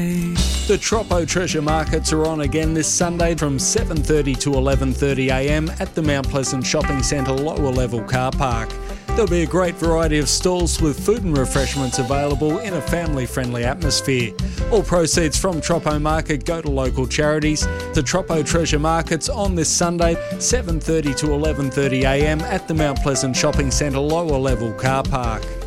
The Troppo Treasure Markets are on again this Sunday from 7:30 to 11:30am at the Mount Pleasant Shopping Centre lower level car park. There'll be a great variety of stalls with food and refreshments available in a family-friendly atmosphere. All proceeds from Troppo Market go to local charities. The Troppo Treasure Markets on this Sunday, 7:30 to 11:30am at the Mount Pleasant Shopping Centre lower level car park.